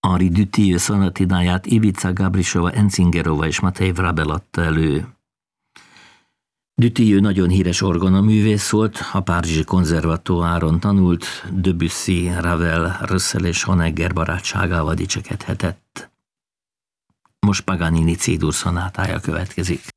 Henri Dutilleux szonatináját Ivica Gabrisova, Encingerova és Matej Vrabel adta elő. Dutilleux nagyon híres orgonaművész volt, a Párizsi konzervatóáron tanult, Debussy, Ravel, Russell és Honegger barátságával dicsekedhetett. Most Paganini C-dur szonátája következik.